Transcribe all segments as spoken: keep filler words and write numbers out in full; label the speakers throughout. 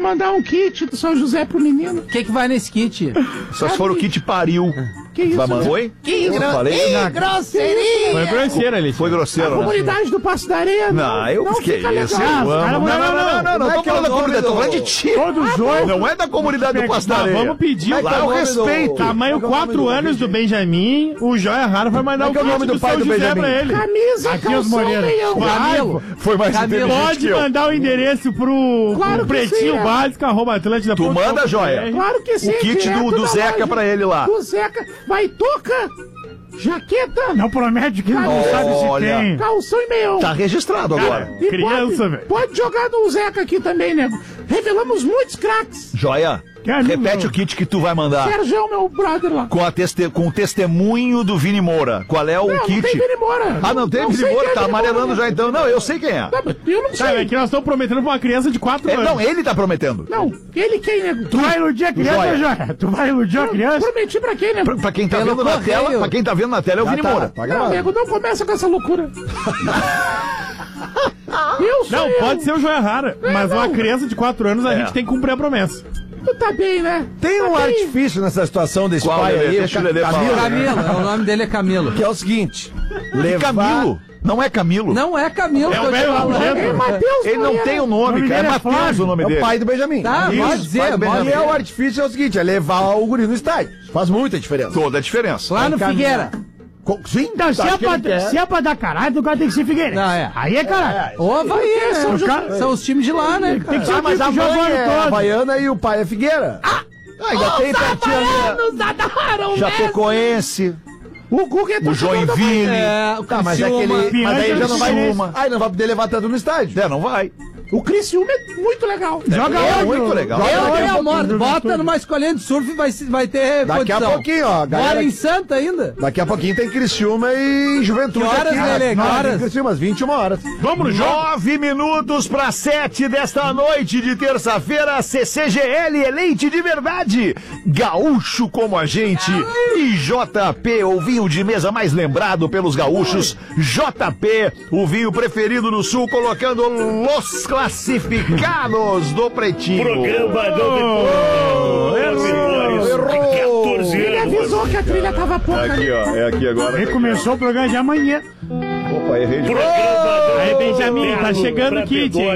Speaker 1: mandar um kit do São José pro menino.
Speaker 2: O que que vai nesse kit?
Speaker 3: Só se for o kit pariu.
Speaker 1: Que isso?
Speaker 3: Vai mandar? Foi?
Speaker 1: Que, gro...
Speaker 3: falei,
Speaker 1: que grosseria!
Speaker 4: Foi grosseira ali.
Speaker 3: Foi grosseiro,
Speaker 1: A
Speaker 3: né?
Speaker 1: comunidade do Passo da Areia.
Speaker 3: Não, eu
Speaker 1: não
Speaker 3: fiquei
Speaker 1: fica
Speaker 3: isso.
Speaker 1: legal.
Speaker 3: Eu amo. Não, não, não, não, não, não, não tô falando da comunidade, tô falando de ti.
Speaker 4: Todos dois.
Speaker 3: Não é da comunidade do Passo da Areia.
Speaker 4: Vamos pedir o
Speaker 3: Lá eu respeito.
Speaker 4: tamanho quatro anos do Benjamin, o Joia Rara vai mandar o
Speaker 5: que é o nome
Speaker 4: kit
Speaker 5: do pai
Speaker 4: São
Speaker 5: do
Speaker 4: José
Speaker 5: Benjamin?
Speaker 4: pra ele.
Speaker 1: Camisa,
Speaker 4: Aqui os
Speaker 1: calção,
Speaker 4: Moreira.
Speaker 1: meião.
Speaker 2: Camilo.
Speaker 3: Foi mais
Speaker 2: Camilo,
Speaker 3: inteligente
Speaker 4: Pode
Speaker 3: que eu.
Speaker 4: mandar o endereço pro,
Speaker 1: Claro
Speaker 4: pro
Speaker 1: que
Speaker 4: pretinho
Speaker 1: sim, é.
Speaker 4: básico, arroba Atlântida.
Speaker 3: Tu manda, Joia.
Speaker 1: Claro que sim.
Speaker 3: O kit
Speaker 1: direto
Speaker 3: do- do
Speaker 1: da
Speaker 3: Zeca
Speaker 1: loja
Speaker 3: pra ele lá.
Speaker 1: Do Zeca. Vai, toca. Jaqueta.
Speaker 4: Não promete que não
Speaker 1: Camisa.
Speaker 4: sabe se
Speaker 3: Olha.
Speaker 4: tem.
Speaker 1: Calção e meião.
Speaker 3: Tá registrado agora.
Speaker 1: E
Speaker 4: Criança,
Speaker 1: pode,
Speaker 4: velho.
Speaker 1: pode jogar no Zeca aqui também, nego. Revelamos muitos craques.
Speaker 3: Joia,
Speaker 4: Que amigo
Speaker 3: repete
Speaker 4: meu.
Speaker 3: o kit que tu vai mandar.
Speaker 1: Sergão, meu brother lá.
Speaker 3: Com, a teste... com o testemunho do Vini Moura. Qual é o
Speaker 1: Não,
Speaker 3: kit?
Speaker 1: não tem Vini Moura.
Speaker 3: Ah, não tem
Speaker 1: Não
Speaker 3: Vini
Speaker 1: sei
Speaker 3: Moura,
Speaker 1: quem é
Speaker 3: tá
Speaker 1: Vini
Speaker 3: amarelando
Speaker 1: Moura.
Speaker 3: já então. Não, eu sei quem é.
Speaker 1: Não, mas eu não
Speaker 4: Sabe, é
Speaker 1: sei.
Speaker 4: que nós estamos prometendo pra uma criança de quatro
Speaker 3: É,
Speaker 4: anos.
Speaker 3: não, ele tá prometendo.
Speaker 1: Não, ele quem, nego?
Speaker 4: Tu vai iludir a criança,
Speaker 3: Joia.
Speaker 4: Joia? Tu vai iludir a criança?
Speaker 1: Prometi pra quem, nego?
Speaker 3: Pra, pra quem tá
Speaker 2: Pelo
Speaker 3: vendo na
Speaker 2: correio.
Speaker 3: tela, pra quem tá vendo na tela é o Vini
Speaker 5: tá,
Speaker 3: Moura.
Speaker 5: tá
Speaker 1: Não,
Speaker 5: gravado.
Speaker 1: nego, não começa com essa loucura. Eu sou
Speaker 4: Não,
Speaker 1: eu.
Speaker 4: pode ser o Joia Rara, mas
Speaker 1: não.
Speaker 4: uma criança de quatro anos a
Speaker 3: É.
Speaker 4: gente tem que cumprir a promessa.
Speaker 1: Tu tá bem, né?
Speaker 5: Tem um
Speaker 1: tá bem.
Speaker 5: artifício nessa situação desse
Speaker 3: Qual,
Speaker 5: pai
Speaker 3: Lelê?
Speaker 5: aí,
Speaker 3: Deixa o
Speaker 5: Ca-
Speaker 3: Lelê
Speaker 5: Camilo,
Speaker 3: falar.
Speaker 2: Camilo, é, o nome dele é Camilo.
Speaker 5: que é o seguinte:
Speaker 3: E
Speaker 5: levar...
Speaker 3: Camilo? Não é Camilo.
Speaker 2: Não é Camilo
Speaker 4: É
Speaker 2: que
Speaker 4: o
Speaker 2: eu te
Speaker 4: velho
Speaker 2: falo.
Speaker 4: Argento.
Speaker 1: É Matheus
Speaker 3: Ele não
Speaker 1: Moreira.
Speaker 3: tem o nome,
Speaker 4: nome
Speaker 3: cara. É
Speaker 4: dele é
Speaker 3: Matheus
Speaker 4: Flávio.
Speaker 3: o nome
Speaker 5: É o
Speaker 3: dele.
Speaker 5: pai do Benjamin.
Speaker 2: Tá,
Speaker 3: Isso,
Speaker 2: pode
Speaker 3: pai
Speaker 2: dizer,
Speaker 3: do
Speaker 2: pode
Speaker 3: Benjamin.
Speaker 5: E é o
Speaker 2: dizer.
Speaker 5: artifício é o seguinte: é levar o guri no estádio. Faz muita diferença.
Speaker 3: Toda a diferença.
Speaker 2: Lá no Figueira.
Speaker 5: Co- Sim,
Speaker 4: Então, se,
Speaker 5: tá,
Speaker 4: é
Speaker 5: que ele
Speaker 4: pra,
Speaker 5: quer.
Speaker 4: se é pra dar caralho, o cara tem que ser Figueirense.
Speaker 2: Não, é.
Speaker 4: Aí é caralho.
Speaker 2: Ô, Havaí, né?
Speaker 1: São
Speaker 4: O cara-
Speaker 2: São os times de lá, né?
Speaker 4: Tem que ser
Speaker 5: Ah,
Speaker 4: o
Speaker 5: mas
Speaker 4: time
Speaker 5: a
Speaker 4: que jogou
Speaker 5: mãe
Speaker 4: ano
Speaker 5: é
Speaker 4: todo.
Speaker 5: havaiana e o pai é Figueira. Ah, ainda tem pertinho ali.
Speaker 1: Nos adoram,
Speaker 3: Chapecoense,
Speaker 1: O Guga é
Speaker 3: o
Speaker 1: torcedor do Bahia.
Speaker 3: Joinville.
Speaker 2: É, o
Speaker 5: Tá, mas é
Speaker 2: Criciúma.
Speaker 5: aquele. Mas aí já não vai.
Speaker 3: Criciúma.
Speaker 5: Aí não vai poder levar tanto no estádio.
Speaker 3: É, não vai.
Speaker 1: O Criciúma é muito legal.
Speaker 4: Joga
Speaker 3: É
Speaker 4: onde?
Speaker 3: muito legal.
Speaker 5: Joga
Speaker 2: Eu
Speaker 5: daqui a
Speaker 2: e a
Speaker 5: pouquinho.
Speaker 2: moto, bota numa escolinha de surf e vai, vai ter
Speaker 5: Daqui a
Speaker 2: condição.
Speaker 5: pouquinho, ó. Galera,
Speaker 2: Mora em Santa ainda.
Speaker 5: daqui a pouquinho tem Criciúma e Juventude.
Speaker 2: Que horas,
Speaker 5: aqui.
Speaker 2: Lelê? Que
Speaker 5: Não,
Speaker 2: horas?
Speaker 5: tem Criciúma, às vinte e uma horas.
Speaker 4: Vamos no jogo.
Speaker 3: Nove minutos para sete desta noite de terça-feira, C C G L é leite de verdade, gaúcho como a gente, e J P, o vinho de mesa mais lembrado pelos gaúchos, J P, o vinho preferido do Sul, colocando os classificados do Pretinho.
Speaker 6: Programa do
Speaker 5: Errou!
Speaker 1: Ele avisou que a trilha tava pouca.
Speaker 3: Aqui, ó, é aqui agora.
Speaker 4: Aí começou o programa de amanhã.
Speaker 3: Opa, errei de novo.
Speaker 4: Aí, Benjamin, tá chegando o kit, hein?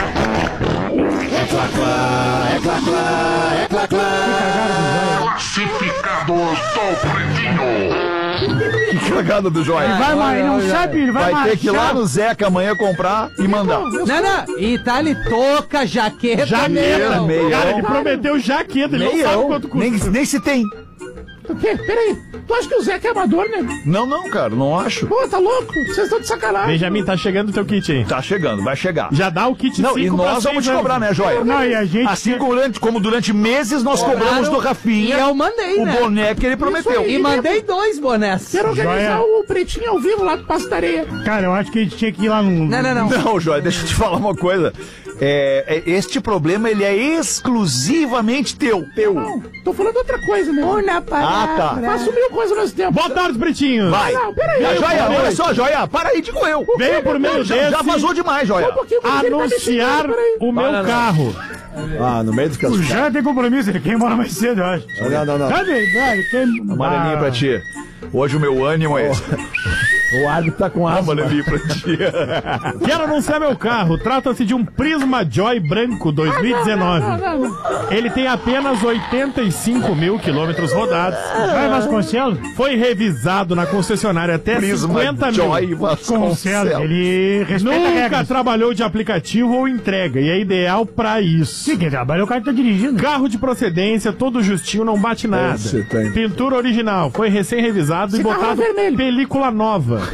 Speaker 3: Que cagada do Joia.
Speaker 4: Vai, mas ele não
Speaker 2: olha,
Speaker 4: sabe, ele vai,
Speaker 3: Vai ter que ir lá
Speaker 4: marchar.
Speaker 3: no Zeca amanhã comprar e mandar.
Speaker 2: Não, não. E tá ali, toca, jaqueta,
Speaker 4: Jaqueta,
Speaker 2: meião.
Speaker 3: meião.
Speaker 4: Cara, ele prometeu jaqueta, ele não
Speaker 3: Meião.
Speaker 4: sabe quanto custa.
Speaker 3: Nem, nem se tem.
Speaker 1: O quê? Peraí. Tu acha que o Zeca é amador, né?
Speaker 3: Não, não, cara, não acho.
Speaker 1: Pô, tá louco? Vocês estão de sacanagem.
Speaker 4: Benjamin, tá chegando o teu kit aí.
Speaker 3: Tá chegando, vai chegar.
Speaker 4: Já dá o kit
Speaker 3: Não,
Speaker 4: cinco
Speaker 3: e
Speaker 4: pra
Speaker 3: nós
Speaker 4: seis
Speaker 3: vamos te
Speaker 4: anos.
Speaker 3: cobrar, né, Joia?
Speaker 4: Não, e a gente...
Speaker 3: Assim como durante, como durante meses nós cobramos do
Speaker 2: E
Speaker 3: Rafinha
Speaker 2: eu mandei,
Speaker 3: o
Speaker 2: né?
Speaker 3: boné que ele prometeu.
Speaker 1: aí.
Speaker 2: E mandei dois bonés.
Speaker 1: Quero organizar
Speaker 4: Joia.
Speaker 1: o Pretinho ao vivo lá do Passo da Areia.
Speaker 4: Cara, eu acho que a gente tinha que ir lá no...
Speaker 2: Não, não, não.
Speaker 3: Não, Joia, deixa eu te falar uma coisa. É, é, este problema, ele é exclusivamente teu. Teu.
Speaker 1: Não, tô falando outra coisa, né?
Speaker 3: Ah, tá.
Speaker 1: Faço mil coisas ao mesmo tempo.
Speaker 4: Boa tarde, Pretinho.
Speaker 3: Vai.
Speaker 1: Não, peraí.
Speaker 3: E a Joia,
Speaker 4: Peraí.
Speaker 3: olha só, Joia, para aí, digo eu.
Speaker 4: Veio por meio
Speaker 3: Já,
Speaker 4: desse
Speaker 3: já vazou demais,
Speaker 1: Só
Speaker 3: Joia.
Speaker 1: um pouquinho, porque ele tá me
Speaker 4: anunciar
Speaker 1: xingando, peraí.
Speaker 4: o meu
Speaker 5: Não, não, não.
Speaker 4: carro.
Speaker 5: Ah, no meio dos
Speaker 4: O
Speaker 5: classificados.
Speaker 4: Jean tem compromisso, ele quer ir embora mais cedo, eu acho.
Speaker 5: Não, não, não.
Speaker 4: Cadê? Vai, quem...
Speaker 3: Amarelinho pra ti. Hoje o meu ânimo é esse.
Speaker 5: O árbitro tá com asma.
Speaker 3: Amarelinho pra ti.
Speaker 4: Quero anunciar meu carro. Trata-se de um Prisma Joy branco dois mil e dezenove.
Speaker 1: Não, não, não.
Speaker 4: Ele tem apenas oitenta e cinco mil quilômetros rodados. Vai, Vasconcelos? Foi revisado na concessionária até
Speaker 3: Prisma
Speaker 4: cinquenta mil.
Speaker 3: Joy Vasconcelos.
Speaker 4: Ele Nunca trabalhou de aplicativo ou entrega e é ideal pra isso. Sim, quem trabalha o cara tá dirigindo. Carro de procedência, todo justinho, não bate nada.
Speaker 5: Esse tem.
Speaker 4: Pintura original, foi recém-revisado e
Speaker 1: Esse carro
Speaker 4: botado
Speaker 1: é vermelho.
Speaker 4: película nova.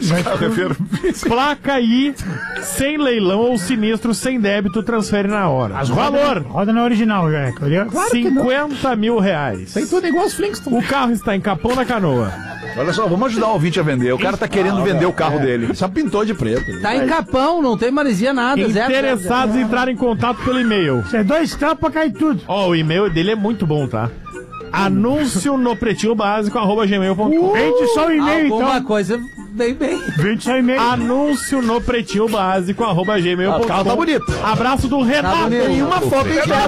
Speaker 4: Placa I, sem leilão ou sinistro, sem débito, transfere na hora. Valor,
Speaker 7: Roda na original, já.
Speaker 1: Claro que não.
Speaker 4: cinquenta mil reais.
Speaker 1: Tem tudo igual os Flintstones.
Speaker 4: O carro está em Capão da Canoa.
Speaker 3: Olha só, vamos ajudar o ouvinte a vender. O cara tá querendo vender o carro dele.
Speaker 5: Só pintou de preto.
Speaker 2: Tá em Capão, não tem maresia nada. zero, zero,
Speaker 4: Interessados em entrar em contato pelo e-mail.
Speaker 7: Você é dois tapas, cai tudo.
Speaker 4: Ó, o e-mail dele é muito bom, tá? Anúncio no pretinho básico, arroba gmail ponto com.
Speaker 7: Vende só o e-mail,
Speaker 2: Alguma
Speaker 7: então.
Speaker 2: coisa bem bem.
Speaker 7: Vende só o e-mail.
Speaker 4: Anúncio no pretinho básico, arroba gmail ponto com.
Speaker 5: O carro tá bonito.
Speaker 4: Abraço do Renato.
Speaker 2: bonito.
Speaker 5: Tem uma foto em